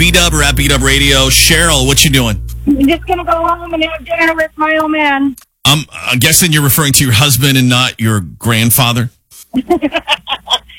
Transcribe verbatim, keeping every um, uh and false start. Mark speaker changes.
Speaker 1: B-Dub or at B-Dub Radio. Cheryl, what you doing?
Speaker 2: I'm just going to go home and have dinner with my old man.
Speaker 1: Um, I'm guessing you're referring to your husband and not your grandfather?